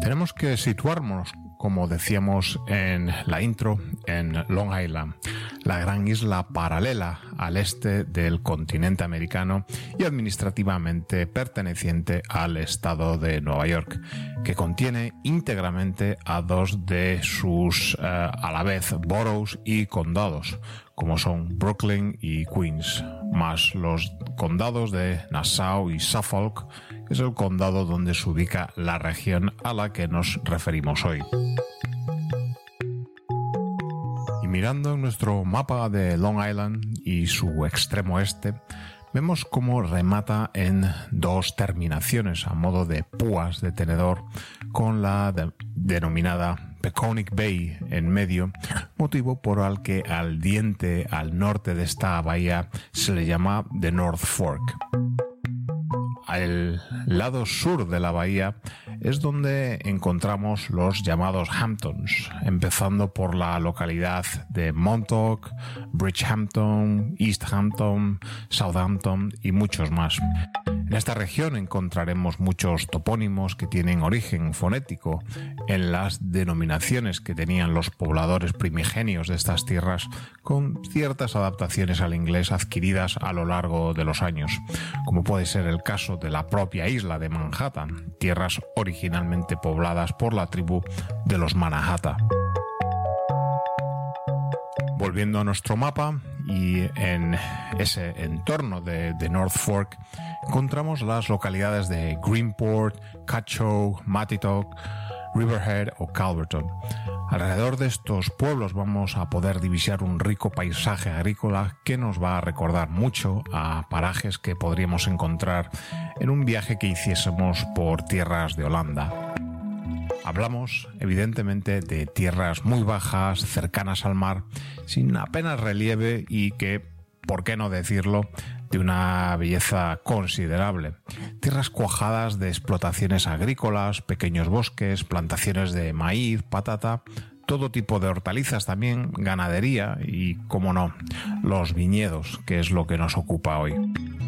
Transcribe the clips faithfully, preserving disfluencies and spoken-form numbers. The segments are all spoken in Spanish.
Tenemos que situarnos, como decíamos en la intro, en Long Island, la gran isla paralela al este del continente americano y administrativamente perteneciente al estado de Nueva York, que contiene íntegramente a dos de sus, eh, a la vez, boroughs y condados, como son Brooklyn y Queens, más los condados de Nassau y Suffolk, que es el condado donde se ubica la región a la que nos referimos hoy. Y mirando en nuestro mapa de Long Island y su extremo este, vemos cómo remata en dos terminaciones a modo de púas de tenedor con la de- denominada Peconic Bay en medio, motivo por el que al diente al norte de esta bahía se le llama The North Fork. Al lado sur de la bahía es donde encontramos los llamados Hamptons, empezando por la localidad de Montauk, Bridgehampton, East Hampton, Southampton y muchos más. En esta región encontraremos muchos topónimos que tienen origen fonético en las denominaciones que tenían los pobladores primigenios de estas tierras, con ciertas adaptaciones al inglés adquiridas a lo largo de los años, como puede ser el caso de la propia isla de Manhattan, tierras originalmente pobladas por la tribu de los Manahatta. Volviendo a nuestro mapa, y en ese entorno de, de North Fork encontramos las localidades de Greenport, Cacho, Matitock, Riverhead o Calverton. Alrededor de estos pueblos vamos a poder divisar un rico paisaje agrícola que nos va a recordar mucho a parajes que podríamos encontrar en un viaje que hiciésemos por tierras de Holanda. Hablamos, evidentemente, de tierras muy bajas, cercanas al mar, sin apenas relieve y que, por qué no decirlo, de una belleza considerable. Tierras cuajadas de explotaciones agrícolas, pequeños bosques, plantaciones de maíz, patata, todo tipo de hortalizas también, ganadería y, como no, los viñedos, que es lo que nos ocupa hoy.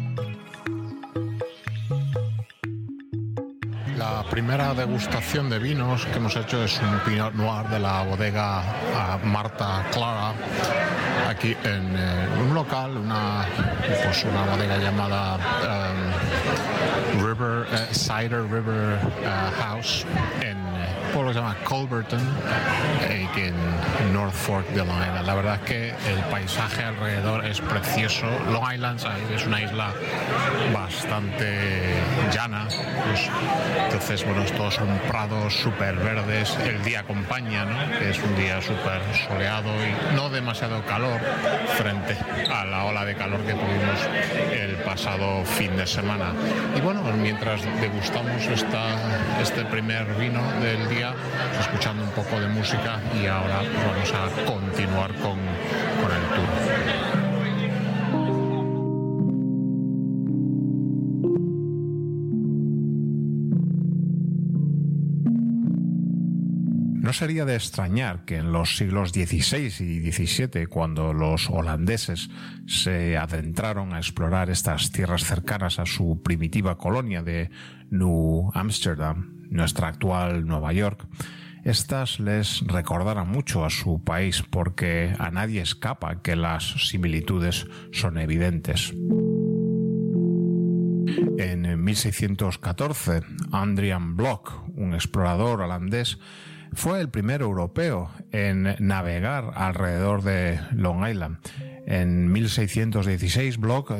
La primera degustación de vinos que hemos hecho es un Pinot Noir de la bodega uh, Marta Clara, aquí en eh, un local, una, pues una bodega llamada um, River uh, Cider River uh, House en un pueblo que se llama Culverton, eh, que en North Fork de Long Island. La verdad es que el paisaje alrededor es precioso. Long Island, ¿sabes?, es una isla bastante llana, pues, entonces, bueno, estos son prados súper verdes, el día acompaña, ¿no?, que es un día súper soleado y no demasiado calor frente a la ola de calor que tuvimos el pasado fin de semana. Y bueno, mientras degustamos esta, este primer vino del día, escuchando un poco de música, y ahora vamos a continuar con, con el tour. No sería de extrañar que en los siglos dieciséis y diecisiete, cuando los holandeses se adentraron a explorar estas tierras cercanas a su primitiva colonia de New Amsterdam, nuestra actual Nueva York, estas les recordaran mucho a su país, porque a nadie escapa que las similitudes son evidentes. En mil seiscientos catorce, Adrian Block, un explorador holandés, fue el primer europeo en navegar alrededor de Long Island. En mil seiscientos dieciséis, Block